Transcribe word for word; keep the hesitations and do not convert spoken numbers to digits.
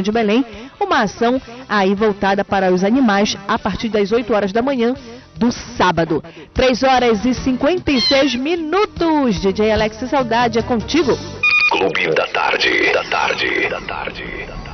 de Belém, uma ação aí voltada para os animais a partir das oito horas da manhã do sábado. três horas e cinquenta e seis minutos. D J Alex Saudade, é contigo. Clube da Tarde, da Tarde, da Tarde, da Tarde.